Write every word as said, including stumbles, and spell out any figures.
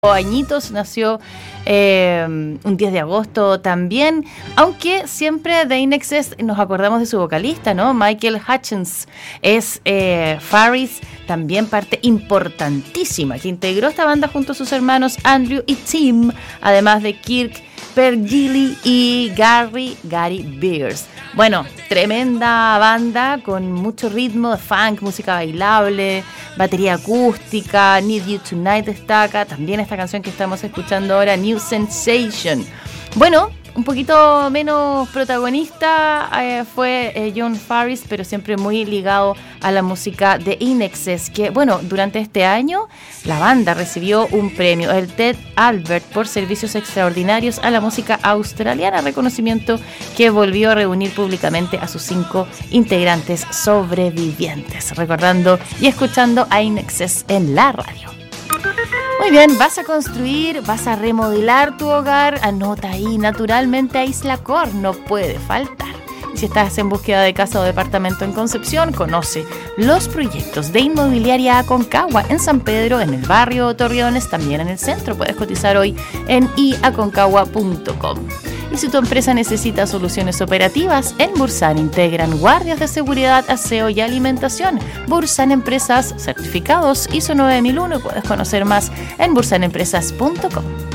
añitos, nació eh, un diez de agosto también, aunque siempre de In Excess nos acordamos de su vocalista, ¿no? Michael Hutchence. Es eh, Faris, también parte importantísima, que integró esta banda junto a sus hermanos Andrew y Tim, además de Kirk Pergilly y Gary, Gary Beers. Bueno, tremenda banda con mucho ritmo de funk, música bailable, batería acústica. Need You Tonight destaca, también esta canción que estamos escuchando ahora, New Sensation. Bueno, un poquito menos protagonista eh, fue eh, Jon Farriss, pero siempre muy ligado a la música de In Excess, que bueno, durante este año la banda recibió un premio, el Ted Albert, por servicios extraordinarios a la música australiana, reconocimiento que volvió a reunir públicamente a sus cinco integrantes sobrevivientes, recordando y escuchando a In Excess en la radio. Muy bien, vas a construir, vas a remodelar tu hogar, anota ahí, naturalmente a Islacor no puede faltar. Si estás en búsqueda de casa o departamento en Concepción, conoce los proyectos de Inmobiliaria Aconcagua en San Pedro, en el barrio Torreones, también en el centro. Puedes cotizar hoy en i aconcagua punto com. Y si tu empresa necesita soluciones operativas, en Bursan integran guardias de seguridad, aseo y alimentación. Bursan Empresas, certificados I S O nueve mil uno. Puedes conocer más en bursan empresas punto com.